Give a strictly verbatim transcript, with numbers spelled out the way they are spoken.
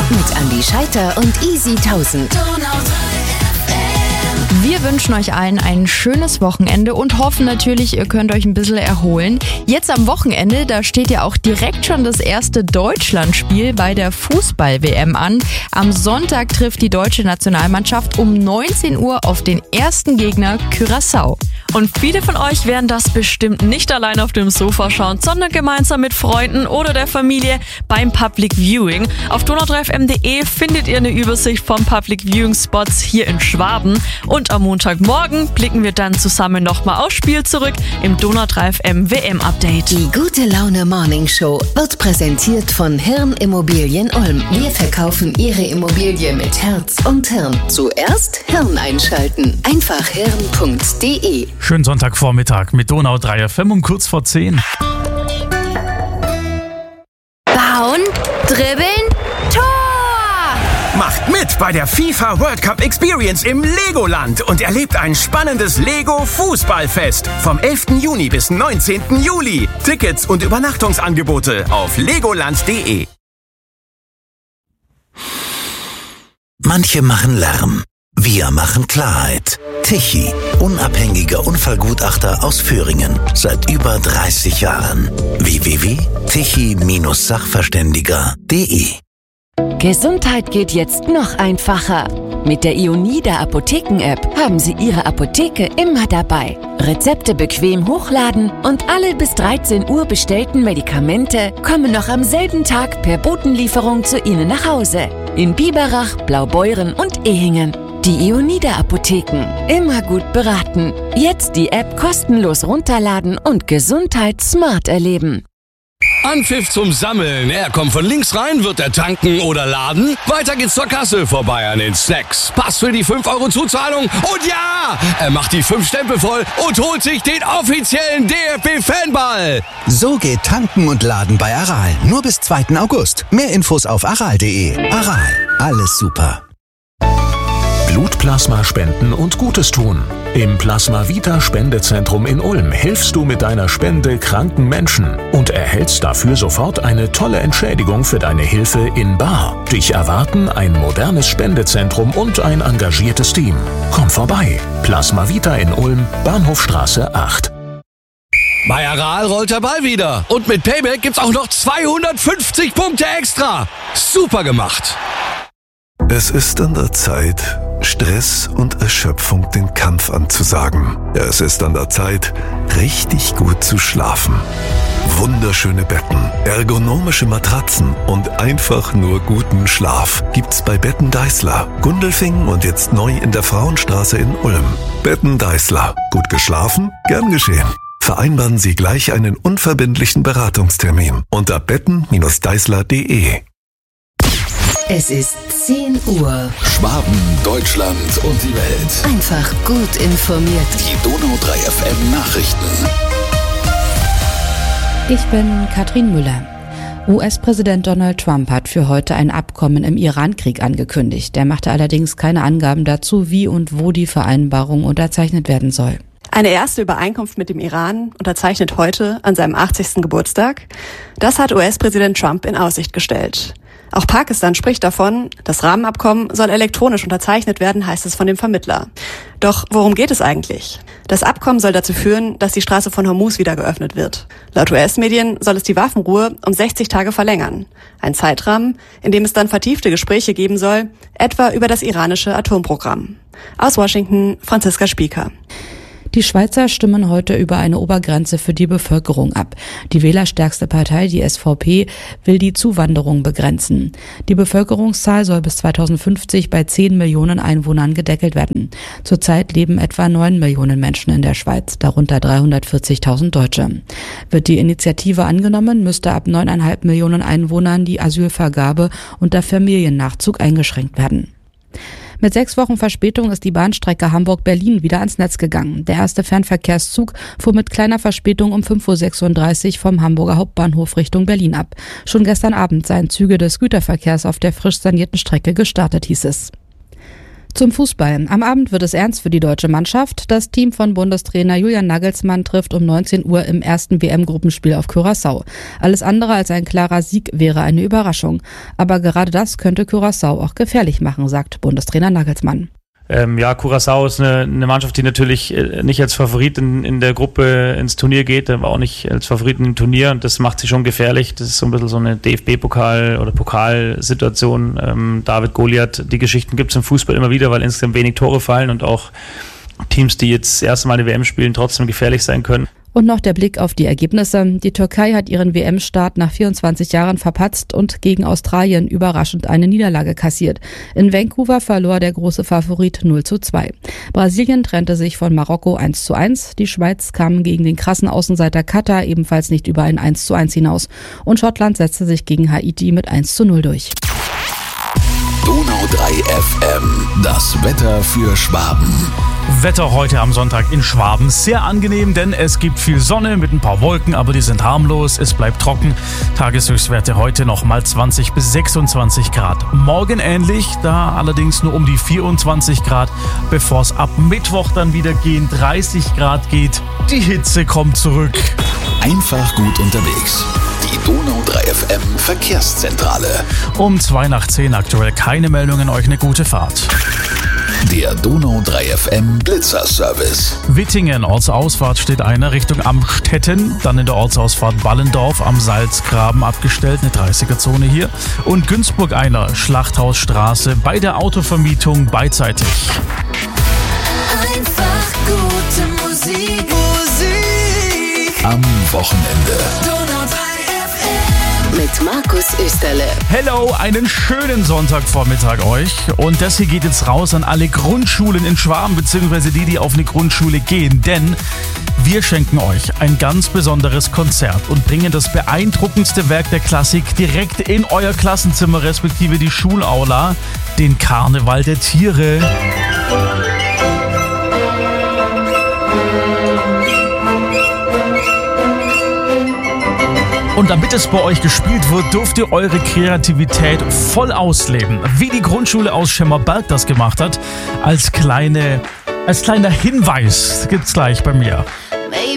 mit Andi Scheiter und Easy tausend. Wir wünschen euch allen ein schönes Wochenende und hoffen natürlich, ihr könnt euch ein bisschen erholen. Jetzt am Wochenende, da steht ja auch direkt schon das erste Deutschlandspiel bei der Fußball-W M an. Am Sonntag trifft die deutsche Nationalmannschaft um neunzehn Uhr auf den ersten Gegner Curaçao. Und viele von euch werden das bestimmt nicht allein auf dem Sofa schauen, sondern gemeinsam mit Freunden oder der Familie beim Public Viewing. Auf donau drei f m punkt de findet ihr eine Übersicht von Public Viewing Spots hier in Schwaben. Und am Montagmorgen blicken wir dann zusammen nochmal aufs Spiel zurück im Donau drei F M W M-Update. Die Gute Laune Morning Show wird präsentiert von Hirn Immobilien Ulm. Wir verkaufen Ihre Immobilie mit Herz und Hirn. Zuerst Hirn einschalten. Einfach hirn punkt de. Schönen Sonntagvormittag mit Donau drei F M um kurz vor zehn. Bauen, dribbeln, Tor! Macht mit bei der FIFA World Cup Experience im Legoland und erlebt ein spannendes Lego-Fußballfest vom elften Juni bis neunzehnten Juli. Tickets und Übernachtungsangebote auf legoland punkt de. Manche machen Lärm. Wir machen Klarheit. Tichy, unabhängiger Unfallgutachter aus Föhringen. Seit über dreißig Jahren. w w w punkt tichy Sachverständiger punkt de. Gesundheit geht jetzt noch einfacher. Mit der Ionida Apotheken-App haben Sie Ihre Apotheke immer dabei. Rezepte bequem hochladen und alle bis dreizehn Uhr bestellten Medikamente kommen noch am selben Tag per Botenlieferung zu Ihnen nach Hause. In Biberach, Blaubeuren und Ehingen. Die Ionida Apotheken. Immer gut beraten. Jetzt die App kostenlos runterladen und Gesundheit smart erleben. Anpfiff zum Sammeln. Er kommt von links rein, wird er tanken oder laden. Weiter geht's zur Kasse, vorbei an den Snacks. Pass für die fünf Euro Zuzahlung und ja, er macht die fünf Stempel voll und holt sich den offiziellen D F B-Fanball. So geht Tanken und Laden bei Aral. Nur bis zweiten August. Mehr Infos auf aral punkt de. Aral. Alles super. Blutplasma spenden und Gutes tun. Im Plasma Vita Spendezentrum in Ulm hilfst du mit deiner Spende kranken Menschen und erhältst dafür sofort eine tolle Entschädigung für deine Hilfe in bar. Dich erwarten ein modernes Spendezentrum und ein engagiertes Team. Komm vorbei. Plasma Vita in Ulm, Bahnhofstraße acht. Bei Aral rollt der Ball wieder. Und mit Payback gibt's auch noch zweihundertfünfzig Punkte extra. Super gemacht. Es ist an der Zeit, Stress und Erschöpfung den Kampf anzusagen. Es ist an der Zeit, richtig gut zu schlafen. Wunderschöne Betten, ergonomische Matratzen und einfach nur guten Schlaf gibt's bei Betten Deißler, Gundelfingen und jetzt neu in der Frauenstraße in Ulm. Betten Deißler. Gut geschlafen? Gern geschehen. Vereinbaren Sie gleich einen unverbindlichen Beratungstermin unter betten Deißler punkt de. Es ist zehn Uhr. Schwaben, Deutschland und die Welt. Einfach gut informiert. Die Donau drei F M Nachrichten. Ich bin Katrin Müller. U S-Präsident Donald Trump hat für heute ein Abkommen im Iran-Krieg angekündigt. Er machte allerdings keine Angaben dazu, wie und wo die Vereinbarung unterzeichnet werden soll. Eine erste Übereinkunft mit dem Iran unterzeichnet heute an seinem achtzigsten Geburtstag. Das hat U S-Präsident Trump in Aussicht gestellt. Auch Pakistan spricht davon, das Rahmenabkommen soll elektronisch unterzeichnet werden, heißt es von dem Vermittler. Doch worum geht es eigentlich? Das Abkommen soll dazu führen, dass die Straße von Hormuz wieder geöffnet wird. Laut U S-Medien soll es die Waffenruhe um sechzig Tage verlängern. Ein Zeitrahmen, in dem es dann vertiefte Gespräche geben soll, etwa über das iranische Atomprogramm. Aus Washington, Franziska Spieker. Die Schweizer stimmen heute über eine Obergrenze für die Bevölkerung ab. Die wählerstärkste Partei, die S V P, will die Zuwanderung begrenzen. Die Bevölkerungszahl soll bis zweitausendfünfzig bei zehn Millionen Einwohnern gedeckelt werden. Zurzeit leben etwa neun Millionen Menschen in der Schweiz, darunter dreihundertvierzigtausend Deutsche. Wird die Initiative angenommen, müsste ab neuneinhalb Millionen Einwohnern die Asylvergabe unter Familiennachzug eingeschränkt werden. Mit sechs Wochen Verspätung ist die Bahnstrecke Hamburg-Berlin wieder ans Netz gegangen. Der erste Fernverkehrszug fuhr mit kleiner Verspätung um fünf Uhr sechsunddreißig vom Hamburger Hauptbahnhof Richtung Berlin ab. Schon gestern Abend seien Züge des Güterverkehrs auf der frisch sanierten Strecke gestartet, hieß es. Zum Fußball. Am Abend wird es ernst für die deutsche Mannschaft. Das Team von Bundestrainer Julian Nagelsmann trifft um neunzehn Uhr im ersten W M-Gruppenspiel auf Curaçao. Alles andere als ein klarer Sieg wäre eine Überraschung. Aber gerade das könnte Curaçao auch gefährlich machen, sagt Bundestrainer Nagelsmann. Ähm, ja, Curaçao ist eine, eine Mannschaft, die natürlich äh, nicht als Favorit in, in der Gruppe ins Turnier geht, aber auch nicht als Favoriten im Turnier, und das macht sie schon gefährlich. Das ist so ein bisschen so eine D F B-Pokal- oder Pokalsituation. Ähm, David Goliath, die Geschichten gibt es im Fußball immer wieder, weil insgesamt wenig Tore fallen und auch Teams, die jetzt das erste Mal eine W M spielen, trotzdem gefährlich sein können. Und noch der Blick auf die Ergebnisse. Die Türkei hat ihren W M-Start nach vierundzwanzig Jahren verpatzt und gegen Australien überraschend eine Niederlage kassiert. In Vancouver verlor der große Favorit null zu zwei. Brasilien trennte sich von Marokko eins zu eins. Die Schweiz kam gegen den krassen Außenseiter Katar ebenfalls nicht über ein eins zu eins hinaus. Und Schottland setzte sich gegen Haiti mit eins zu null durch. Donau drei F M, das Wetter für Schwaben. Wetter heute am Sonntag in Schwaben sehr angenehm, denn es gibt viel Sonne mit ein paar Wolken, aber die sind harmlos, es bleibt trocken. Tageshöchstwerte heute nochmal zwanzig bis sechsundzwanzig Grad. Morgen ähnlich, da allerdings nur um die vierundzwanzig Grad, bevor es ab Mittwoch dann wieder gegen dreißig Grad geht. Die Hitze kommt zurück. Einfach gut unterwegs. Die Donau drei F M Verkehrszentrale. Um zwei nach zehn aktuell keine Meldungen, euch eine gute Fahrt. Der Donau drei F M Blitzerservice. Wittingen, Ortsausfahrt steht einer Richtung Amstetten, dann in der Ortsausfahrt Ballendorf am Salzgraben abgestellt, eine dreißiger-Zone hier. Und Günzburg einer, Schlachthausstraße, bei der Autovermietung beidseitig. Einfach gute Musik. Musik. Am Wochenende. Mit Markus Österle. Hello, einen schönen Sonntagvormittag euch. Und das hier geht jetzt raus an alle Grundschulen in Schwaben, beziehungsweise die, die auf eine Grundschule gehen. Denn wir schenken euch ein ganz besonderes Konzert und bringen das beeindruckendste Werk der Klassik direkt in euer Klassenzimmer, respektive die Schulaula, den Karneval der Tiere. Und damit es bei euch gespielt wird, dürft ihr eure Kreativität voll ausleben. Wie die Grundschule aus Schemmerberg das gemacht hat, als kleine, als kleiner Hinweis gibt's gleich bei mir.